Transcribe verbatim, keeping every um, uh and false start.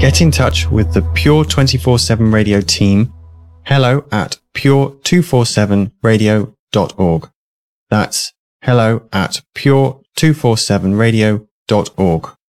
Get in touch with the Pure twenty-four seven Radio team. Hello at pure two forty-seven radio dot org. That's hello at pure two forty-seven radio dot org.